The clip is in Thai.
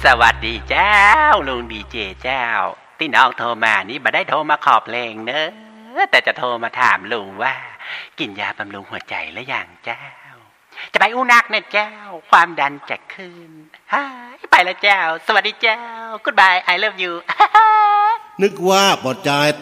วัสดีเจ้าลุงดีเจเจ้าที่น้องโทรมานี่บ่ได้โทรมาขอเพลงเนอะแต่จะโทรมาถามลุงว่ากินยาบำรุงหัวใจหรือยังเจ้าจะไปอุนักเนี่ยเจ้าความดันจะขึ้นไปแล้วเจ้าสวัสดีเจ้า goodbye I love you นึกว่าปอดใจ